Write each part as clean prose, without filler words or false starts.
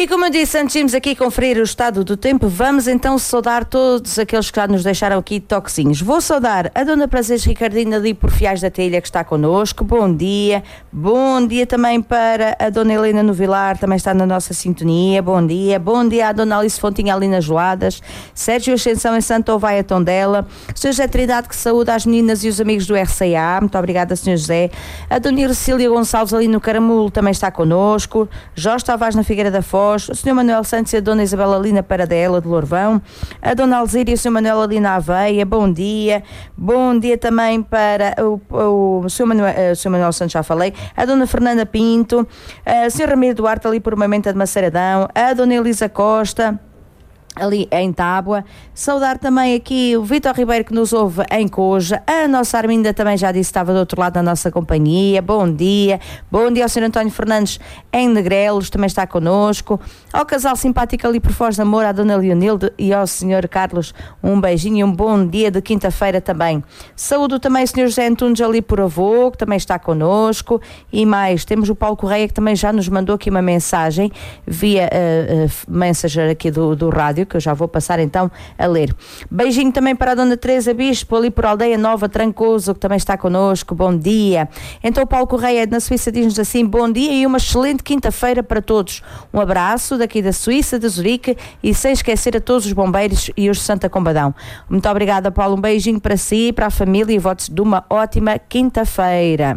E como eu disse, antes de irmos aqui conferir o estado do tempo, vamos então saudar todos aqueles que já nos deixaram aqui toquezinhos. Vou saudar a Dona Prazeres Ricardina ali por Fiais da Telha, que está connosco. Bom dia. Bom dia também para a Dona Helena Novilar, também está na nossa sintonia. Bom dia. Bom dia à Dona Alice Fontinha ali nas Geladas. Sérgio Ascensão em Santa Ovaia Tondela. Sr. José Trindade, que saúda as meninas e os amigos do RCA. Muito obrigada, Sr. José. A Dona Ircília Gonçalves ali no Caramulo também está connosco. Jorge Tavares na Figueira da Foz. O Sr. Manuel Santos e a Dona Isabela ali na Paradela de Lourvão. A Dona Alzira e o Sr. Manuel ali na Aveia. Bom dia. Bom dia também para o Sr. Manuel Santos, já falei. A Dona Fernanda Pinto. O Sr. Ramiro Duarte ali por uma menta de Maceiradão. A Dona Elisa Costa ali em Tábua. Saudar também aqui o Vítor Ribeiro, que nos ouve em Coja. A nossa Arminda também já disse que estava do outro lado da nossa companhia. Bom dia. Bom dia ao Sr. António Fernandes em Negrelos, também está connosco. Ao casal simpático ali por Foz de Amor, à Dona Leonilde e ao Sr. Carlos, um beijinho e um bom dia de quinta-feira também. Saúdo também o Sr. José Antunes ali por Avô, que também está connosco. E mais, temos o Paulo Correia, que também já nos mandou aqui uma mensagem via Messenger aqui do rádio, que eu já vou passar então a ler. Beijinho também para a Dona Teresa Bispo, ali por Aldeia Nova Trancoso, que também está connosco. Bom dia. Então o Paulo Correia na Suíça diz-nos assim: bom dia e uma excelente quinta-feira para todos. Um abraço daqui da Suíça, de Zurique, e sem esquecer a todos os bombeiros e os de Santa Combadão. Muito obrigada, Paulo. Um beijinho para si, para a família e votos de uma ótima quinta-feira.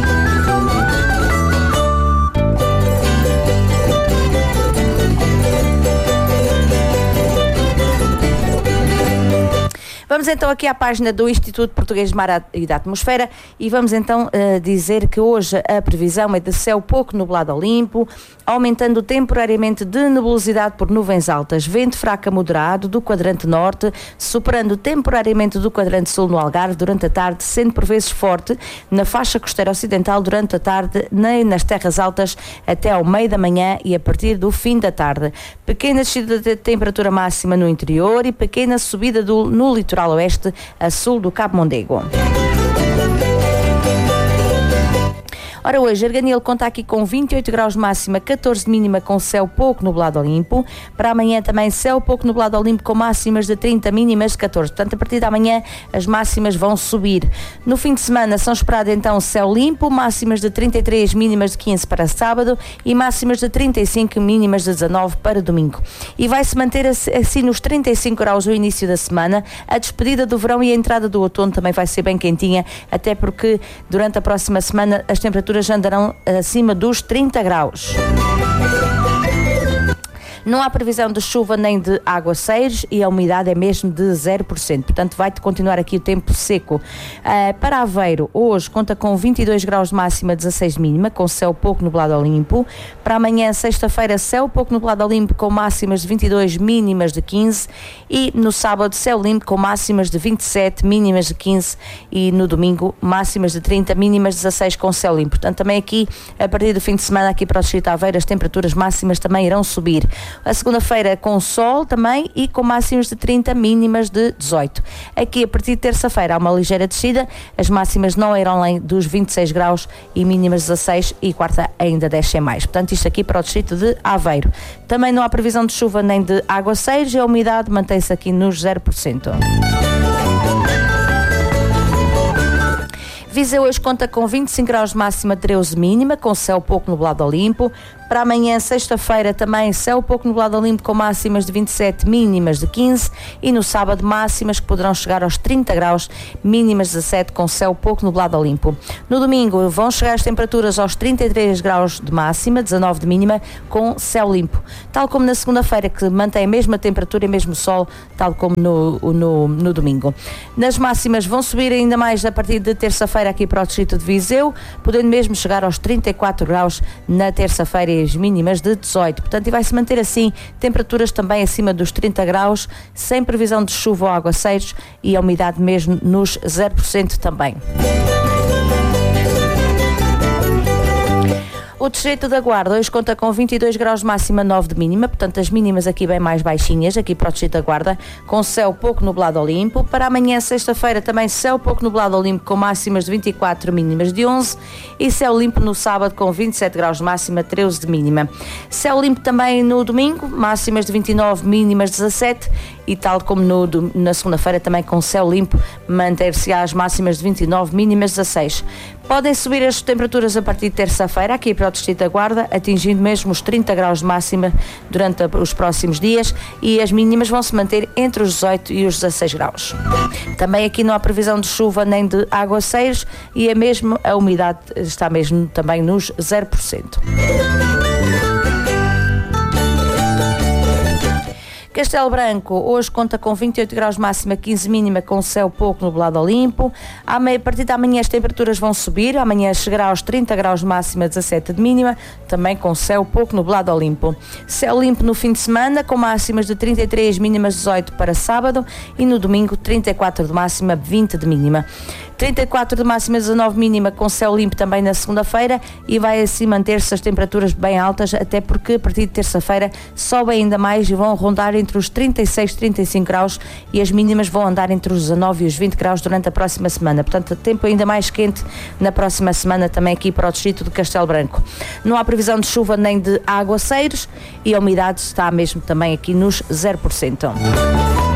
Vamos então aqui à página do Instituto Português de Mar e da Atmosfera e vamos então dizer que hoje a previsão é de céu pouco nublado ao limpo, aumentando temporariamente de nebulosidade por nuvens altas, vento fraco a moderado do quadrante norte, superando temporariamente do quadrante sul no Algarve durante a tarde, sendo por vezes forte na faixa costeira ocidental durante a tarde, nem nas terras altas até ao meio da manhã e a partir do fim da tarde. Pequena descida de temperatura máxima no interior e pequena subida no litoral oeste a sul do Cabo Mondego. Ora, hoje, Arganil conta aqui com 28 graus de máxima, 14 de mínima, com céu pouco nublado ao limpo. Para amanhã também céu pouco nublado ao limpo, com máximas de 30, mínimas de 14. Portanto, a partir da manhã as máximas vão subir. No fim de semana são esperadas então céu limpo, máximas de 33, mínimas de 15 para sábado e máximas de 35, mínimas de 19 para domingo. E vai-se manter assim nos 35 graus o início da semana. A despedida do verão e a entrada do outono também vai ser bem quentinha, até porque durante a próxima semana as temperaturas já andarão acima dos 30 graus. Não há previsão de chuva nem de aguaceiros e a umidade é mesmo de 0%. Portanto, vai continuar aqui o tempo seco. Para Aveiro, hoje conta com 22 graus de máxima, 16 de mínima, com céu pouco nublado ao limpo. Para amanhã, sexta-feira, céu pouco nublado ao limpo, com máximas de 22, mínimas de 15. E no sábado, céu limpo, com máximas de 27, mínimas de 15. E no domingo, máximas de 30, mínimas de 16, com céu limpo. Portanto, também aqui, a partir do fim de semana, aqui para o distrito de Aveiro, as temperaturas máximas também irão subir. A segunda-feira com sol também e com máximas de 30, mínimas de 18. Aqui a partir de terça-feira há uma ligeira descida, as máximas não irão além dos 26 graus e mínimas 16 e quarta ainda descem mais. Portanto, isto aqui para o distrito de Aveiro. Também não há previsão de chuva nem de aguaceiros e a umidade mantém-se aqui nos 0%. Viseu hoje conta com 25 graus de máxima, 13 de mínima, com céu pouco nublado ao limpo. Para amanhã, sexta-feira, também céu pouco nublado ao limpo, com máximas de 27, mínimas de 15. E no sábado, máximas que poderão chegar aos 30 graus, mínimas de 17, com céu pouco nublado ao limpo. No domingo, vão chegar as temperaturas aos 33 graus de máxima, 19 de mínima, com céu limpo. Tal como na segunda-feira, que mantém a mesma temperatura e mesmo sol, tal como no domingo. Nas máximas vão subir ainda mais a partir de terça-feira aqui para o distrito de Viseu, podendo mesmo chegar aos 34 graus na terça-feira, mínimas de 18, portanto, e vai-se manter assim, temperaturas também acima dos 30 graus, sem previsão de chuva ou aguaceiros e a umidade mesmo nos 0% também. O distrito da Guarda hoje conta com 22 graus de máxima, 9 de mínima, portanto as mínimas aqui bem mais baixinhas, aqui para o distrito da Guarda, com céu pouco nublado ao limpo. Para amanhã, sexta-feira, também céu pouco nublado ao limpo, com máximas de 24, mínimas de 11, e céu limpo no sábado com 27 graus de máxima, 13 de mínima. Céu limpo também no domingo, máximas de 29, mínimas de 17, e tal como na segunda-feira também com céu limpo, manter-se às máximas de 29, mínimas de 16. Podem subir as temperaturas a partir de terça-feira aqui para o distrito da Guarda, atingindo mesmo os 30 graus de máxima durante os próximos dias, e as mínimas vão se manter entre os 18 e os 16 graus. Também aqui não há previsão de chuva nem de aguaceiros, e a umidade está mesmo também nos 0%. Castelo Branco hoje conta com 28 graus máxima, 15 mínima, com céu pouco nublado ao limpo. A partir de amanhã as temperaturas vão subir, amanhã chegará aos 30 graus máxima, 17 de mínima, também com céu pouco nublado ao limpo. Céu limpo no fim de semana, com máximas de 33, mínimas 18 para sábado, e no domingo 34 de máxima, 20 de mínima. 34 de máxima, 19 mínima, com céu limpo também na segunda-feira, e vai assim manter-se as temperaturas bem altas, até porque a partir de terça-feira sobem ainda mais e vão rondar entre os 36 e 35 graus, e as mínimas vão andar entre os 19 e os 20 graus durante a próxima semana. Portanto, tempo ainda mais quente na próxima semana também aqui para o distrito de Castelo Branco. Não há previsão de chuva nem de aguaceiros, e a umidade está mesmo também aqui nos 0%.